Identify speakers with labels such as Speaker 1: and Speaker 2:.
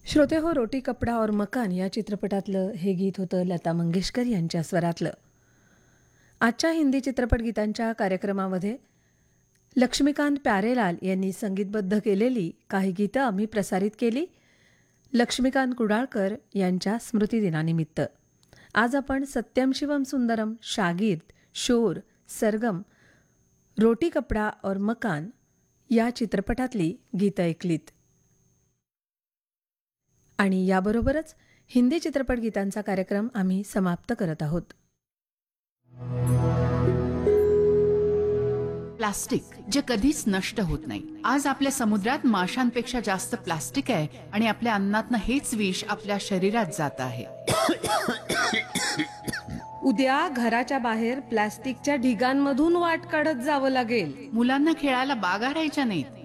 Speaker 1: श्रोते हो, रोटी कपडा और मकान या चित्रपटातलं हे गीत होतं लता मंगेशकर यांच्या स्वरातलं. आजच्या हिंदी चित्रपट गीतांच्या कार्यक्रमामध्ये लक्ष्मीकांत प्यारेलाल यांनी संगीतबद्ध केलेली काही गीतं आम्ही प्रसारित केली लक्ष्मीकांत कुडाळकर यांच्या स्मृतिदिनानिमित्त. आज आपण सत्यम शिवम सुंदरम, शागिर्द, शोर, सरगम, रोटी कपडा और मकान या चित्रपटातली गीतं ऐकलीत. आणि याबरोबरच हिंदी चित्रपट गीतांचा कार्यक्रम आम्ही समाप्त करत आहोत.
Speaker 2: प्लास्टिक जे कधीच नष्ट होत नाही. आज आपल्या समुद्रात माशांपेक्षा जास्त प्लास्टिक आहे आणि आपल्या अन्नातनं हेच विष आपल्या शरीरात जात आहे.
Speaker 3: उद्या घराच्या बाहेर प्लास्टिकच्या ढिगांमधून वाट काढत जावं लागेल.
Speaker 2: मुलांना खेळायला बागा राहायच्या नाहीत.